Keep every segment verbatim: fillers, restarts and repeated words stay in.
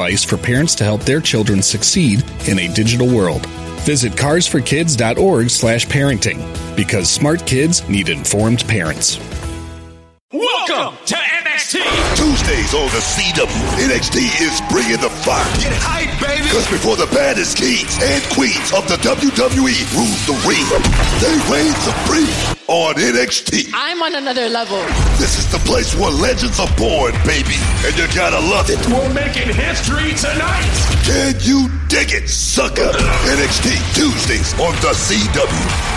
advice for parents to help their children succeed in a digital world. Visit carsforkids.org slash parenting, because smart kids need informed parents. Welcome to N X T! Tuesdays on the C W, N X T is bringing the fire. Get hype, baby! Because before the baddest kings and queens of the W W E rule the ring, they reign supreme on N X T. I'm on another level. This is the place where legends are born, baby, and you gotta love it. We're making history tonight! Can you dig it, sucker? N X T, Tuesdays on the C W.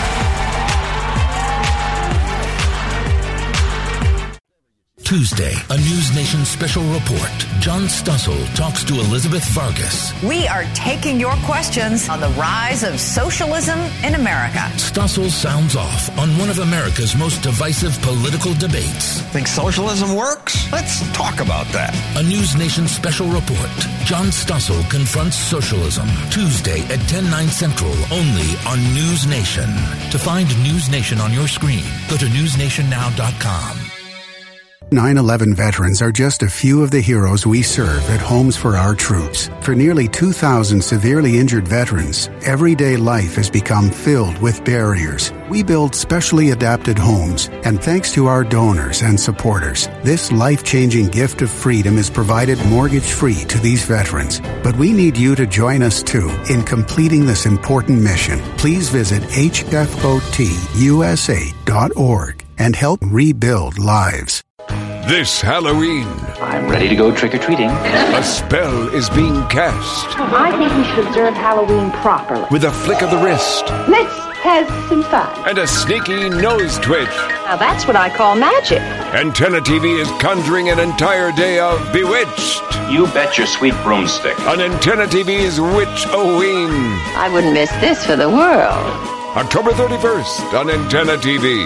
Tuesday, a News Nation special report. John Stossel talks to Elizabeth Vargas. We are taking your questions on the rise of socialism in America. Stossel sounds off on one of America's most divisive political debates. Think socialism works? Let's talk about that. A News Nation special report. John Stossel confronts socialism. Tuesday at ten, nine Central, only on News Nation. To find News Nation on your screen, go to news nation now dot com. nine eleven veterans are just a few of the heroes we serve at Homes for Our Troops. For nearly two thousand severely injured veterans, everyday life has become filled with barriers. We build specially adapted homes, and thanks to our donors and supporters, this life-changing gift of freedom is provided mortgage-free to these veterans. But we need you to join us, too, in completing this important mission. Please visit H F O T U S A dot org and help rebuild lives. This Halloween, I'm ready to go trick-or-treating. A spell is being cast. I think we should observe Halloween properly. With a flick of the wrist. Let's have some fun. And a sneaky nose twitch. Now that's what I call magic. Antenna T V is conjuring an entire day of Bewitched. You bet your sweet broomstick. On Antenna T V's Witch-O-Ween. I wouldn't miss this for the world. October thirty-first on Antenna T V.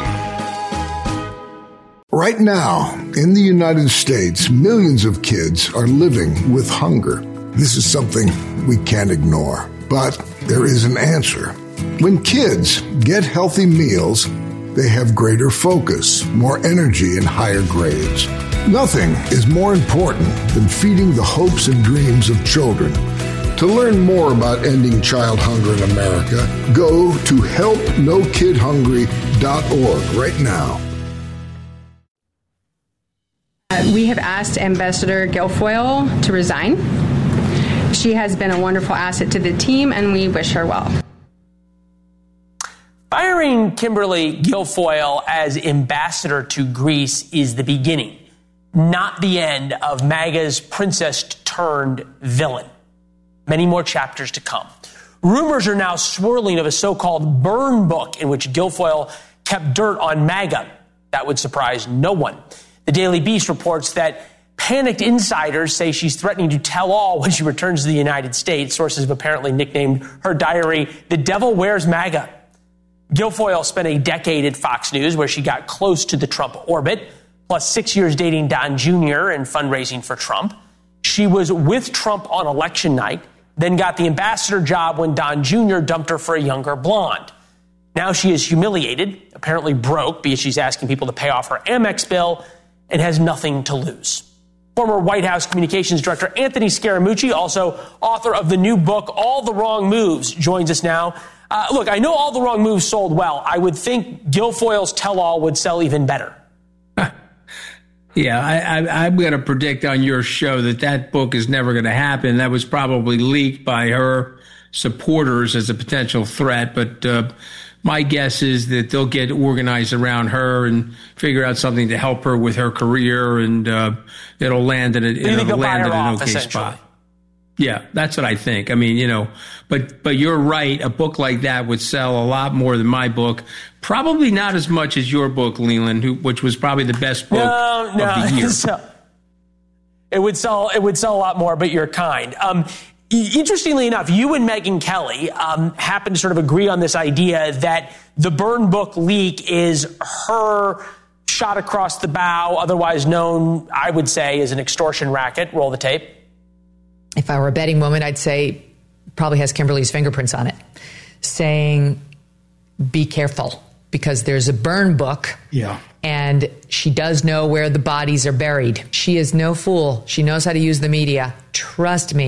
Right now, in the United States, millions of kids are living with hunger. This is something we can't ignore, but there is an answer. When kids get healthy meals, they have greater focus, more energy, and higher grades. Nothing is more important than feeding the hopes and dreams of children. To learn more about ending child hunger in America, go to help no kid hungry dot org right now. We have asked Ambassador Guilfoyle to resign. She has been a wonderful asset to the team, and we wish her well. Firing Kimberly Guilfoyle as ambassador to Greece is the beginning, not the end of MAGA's princess-turned-villain. Many more chapters to come. Rumors are now swirling of a so-called burn book in which Guilfoyle kept dirt on MAGA. That would surprise no one. The Daily Beast reports that panicked insiders say she's threatening to tell all when she returns to the United States. Sources have apparently nicknamed her diary, "The Devil Wears MAGA." Guilfoyle spent a decade at Fox News, where she got close to the Trump orbit, plus six years dating Don Junior and fundraising for Trump. She was with Trump on election night, then got the ambassador job when Don Junior dumped her for a younger blonde. Now she is humiliated, apparently broke, because she's asking people to pay off her Amex bill, and has nothing to lose. Former White House Communications Director Anthony Scaramucci, also author of the new book, All the Wrong Moves, joins us now. Uh, look, I know All the Wrong Moves sold well. I would think Guilfoyle's tell-all would sell even better. Yeah, I, I, I'm going to predict on your show that that book is never going to happen. That was probably leaked by her supporters as a potential threat, but uh, my guess is that they'll get organized around her and figure out something to help her with her career, and uh, it'll land in, a, it'll land in an okay spot. Yeah, that's what I think. I mean, you know, but but you're right. A book like that would sell a lot more than my book. Probably not as much as your book, Leland, who, which was probably the best book no, no, of the year. So, it would sell. It would sell a lot more, but you're kind. Um, Interestingly enough, you and Megyn Kelly um, happen to sort of agree on this idea that the burn book leak is her shot across the bow, otherwise known, I would say, as an extortion racket. Roll the tape. If I were a betting woman, I'd say probably has Kimberly's fingerprints on it, saying, be careful, because there's a burn book. Yeah. And she does know where the bodies are buried. She is no fool. She knows how to use the media. Trust me.